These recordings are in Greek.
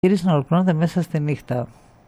να ολοκληρώνεται μέσα στη νύχτα.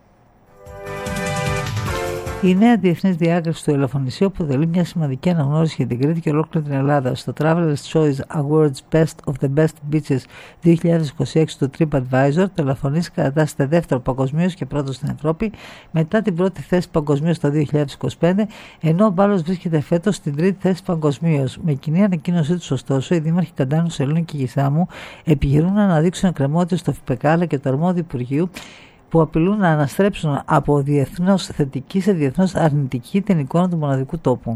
Η νέα διεθνής διάκριση του Ελαφωνησίου αποτελεί μια σημαντική αναγνώριση για την Κρήτη και ολόκληρη την Ελλάδα. Στο Travelers Choice Awards Best of the Best Beaches 2026 του TripAdvisor, το Ελαφωνήσι κατατάσσεται δεύτερο παγκοσμίως και πρώτο στην Ευρώπη, μετά την πρώτη θέση παγκοσμίως το 2025, ενώ ο Μπάλος βρίσκεται φέτος στην τρίτη θέση παγκοσμίως. Με κοινή ανακοίνωσή τους, ωστόσο, οι δήμαρχοι Καντάνου, Σελήνη και Γισάμου επιχειρούν να αναδείξουν εκκρεμότητες στο ΦΠΚ αλλά και το αρμόδιο Υπουργείου, που απειλούν να αναστρέψουν από διεθνώς θετική σε διεθνώς αρνητική την εικόνα του μοναδικού τόπου.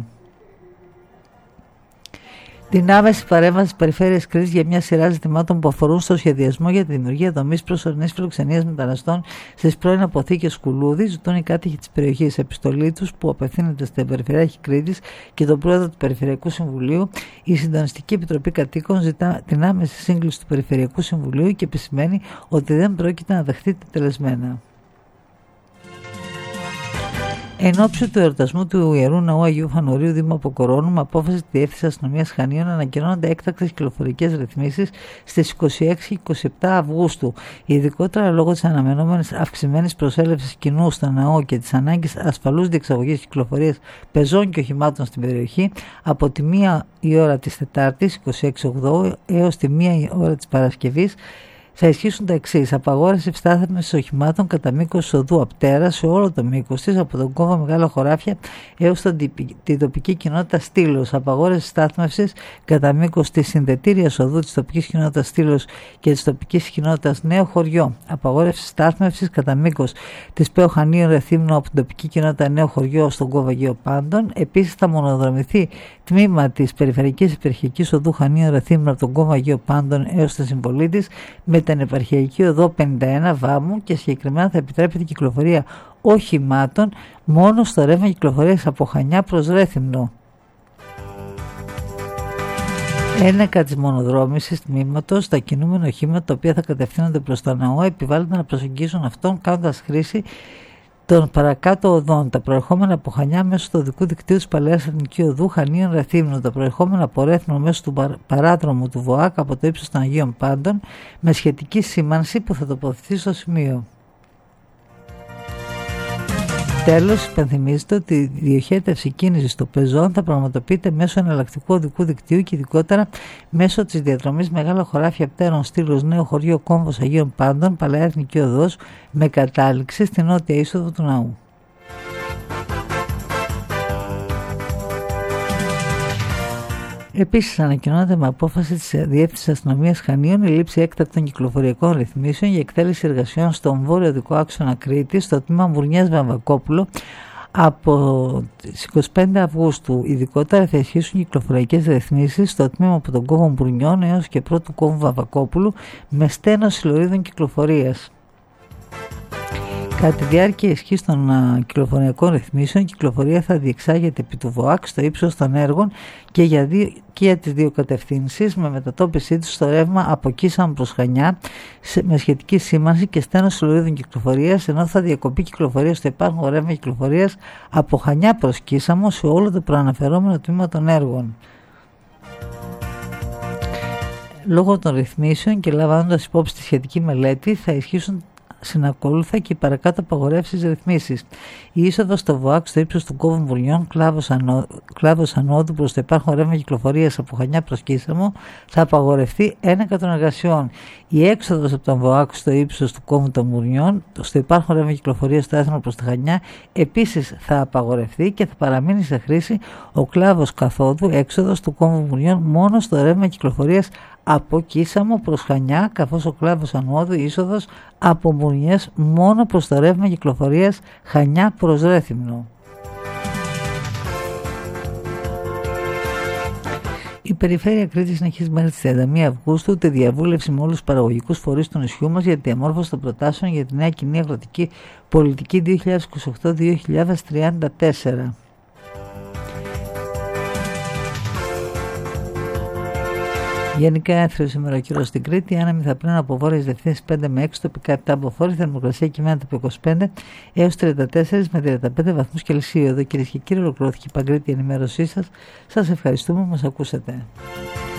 Την άμεση παρέμβαση της Περιφέρειας Κρήτης για μια σειρά ζητημάτων που αφορούν στο σχεδιασμό για τη δημιουργία δομής προσωρινής φιλοξενίας μεταναστών στις πρώην αποθήκες Κουλούδη, ζητούν οι κάτοικοι της περιοχής. Επιστολή τους, που απευθύνεται στην Περιφερειάρχη Κρήτης και τον πρόεδρο του Περιφερειακού Συμβουλίου, η Συντονιστική Επιτροπή Κατοίκων ζητά την άμεση σύγκληση του Περιφερειακού Συμβουλίου και επισημαίνει ότι δεν πρόκειται να δεχτεί τα τελεσμένα. Εν ώψη του εορτασμού του Ιερού Ναού Αγίου Φανουρίου Δήμου Αποκορώνου, με απόφαση της Διεύθυνσης Αστυνομίας Χανίων, ανακοινώνονται έκτακτες κυκλοφορικές ρυθμίσεις στις 26 και 27 Αυγούστου. Ειδικότερα λόγω της αναμενόμενης αυξημένης προσέλευσης κοινού στο ναό και της ανάγκης ασφαλούς διεξαγωγής κυκλοφορίας πεζών και οχημάτων στην περιοχή, από τη 1 η ώρα της Τετάρτης 26 Οκτώβρου έως τη 1 η ώρα της Παρασκευής, θα ισχύσουν τα εξής: απαγόρευση ευστάθμισης οχημάτων κατά μήκος οδού Απτέρα σε όλο το μήκος της, από τον κόμβο Μεγάλα Χωράφια έως την τοπική κοινότητα Στήλος. Απαγόρευση στάθμευσης κατά μήκος της συνδετήριας οδού της τοπικής κοινότητας Στήλος και της τοπικής κοινότητας Νέο Χωριό. Απαγόρευση στάθμευσης κατά μήκος της ΠΕΟ Χανίων Ρεθύμνου από την τοπική κοινότητα Νέο Χωριό στον κόμβο Αγίου Πάντων. Επίσης, θα μονοδρομηθεί τμήμα της περιφερειακής επαρχιακής οδού Χανίων Ρεθύμνου από τον κόμβο Αγίου Πάντων έως τη Συμπολίτης με την επαρχιακή οδό 51 Βάμου, και συγκεκριμένα θα επιτρέπεται η κυκλοφορία οχημάτων μόνο στο ρεύμα κυκλοφορίας από Χανιά προς Ρέθυμνο. Ένεκα της μονοδρόμησης τμήματος, τα κινούμενα οχήματα τα οποία θα κατευθύνονται προς το ναό επιβάλλεται να προσεγγίσουν αυτόν κάνοντας χρήση των παρακάτω οδών. Τα προερχόμενα από Χανιά μέσω του οδικού δικτύου της Παλαιάς Εθνική Οδού Χανίων Ρεθύμνου, τα προερχόμενα από Ρέθυμνο μέσω του παράδρομου του ΒΟΑΚ από το ύψος των Αγίων Πάντων, με σχετική σήμανση που θα τοποθετηθεί στο σημείο. Τέλος, υπενθυμίζεται ότι η διοχέτευση κίνησης των πεζών θα πραγματοποιείται μέσω εναλλακτικού οδικού δικτύου και ειδικότερα μέσω της διαδρομής Μεγάλα Χωράφια Πτέρων Στήλος Νέο Χωριό Κόμβος Αγίων Πάντων Παλαιά Εθνική Οδός, με κατάληξη στην νότια είσοδο του ναού. Επίσης, ανακοινώνεται με απόφαση της Διεύθυνσης Αστυνομίας Χανίων η λήψη έκτακτων κυκλοφοριακών ρυθμίσεων για εκτέλεση εργασιών στον βόρειο οδικό άξονα Κρήτης, στο τμήμα Μουρνιάς Βαμβακόπουλο, από τις 25 Αυγούστου. Ειδικότερα θα ισχύσουν κυκλοφοριακές ρυθμίσεις στο τμήμα από τον κόμβο Μπουρνιών έως και πρώτου κόμβου Βαμβακόπουλου, με στένωση λωρίδων κυκλοφορίας. Κατά τη διάρκεια ισχύς των κυκλοφοριακών ρυθμίσεων, η κυκλοφορία θα διεξάγεται επί του ΒΟΑΚ στο ύψος των έργων και για τις δύο κατευθύνσεις, με μετατόπισή τους στο ρεύμα από Κίσαμο προς Χανιά με σχετική σήμανση και στένωση λωρίδων κυκλοφορίας, ενώ θα διακοπεί κυκλοφορία στο υπάρχον ρεύμα κυκλοφορίας από Χανιά προς Κίσαμο σε όλο το προαναφερόμενο τμήμα των έργων. Λόγω των ρυθμίσεων και λαμβάνοντας υπόψη τη σχετική μελέτη, θα ισχύσουν συνακόλουθα και οι παρακάτω απαγορεύσεις ρυθμίσεις. Η είσοδος στο ΒΟΑΚ στο ύψος του κόμβου Μπουρνιών, κλάδος ανόδου προς το υπάρχον ρεύμα κυκλοφορίας από Χανιά προς Κίσαμο, θα απαγορευτεί ένεκα των εργασιών. Η έξοδος από τον ΒΟΑΚ στο ύψος του κόμβου των Μπουρνιών, στο υπάρχον ρεύμα κυκλοφορίας στο έθνο προς τη Χανιά, επίσης θα απαγορευτεί και θα παραμείνει σε χρήση ο κλάδος καθόδου έξοδος του κόμβου Μπουρνιών μόνο στο ρεύμα κυκλοφορίας από Κίσαμο προς Χανιά, καθώς ο κλάδος ανόδου είσοδος από Μπουρνιές μόνο προς το ρεύμα κυκλοφορίας Χανιά προς Ρέθυμνο. Η Περιφέρεια Κρήτης συνεχίζει μέχρι τις 31 Αυγούστου τη διαβούλευση με όλους τους παραγωγικούς φορείς του νησιού μας για τη διαμόρφωση των προτάσεων για τη νέα κοινή αγροτική πολιτική 2028-2034. Γενικά έθριο σήμερα ο καιρός στην Κρήτη. Άνεμοι θα πλέουν από βόρειες διευθύνσεις 5 με 6, τοπικά 7 από βόρεια. Θερμοκρασία κυμαίνεται από 25 έως 34 με 35 βαθμούς Κελσίου. Εδώ, κυρίες και κύριοι, ολοκληρώθηκε η Παγκρίτια ενημέρωσή σας. Σας ευχαριστούμε που μας ακούσατε.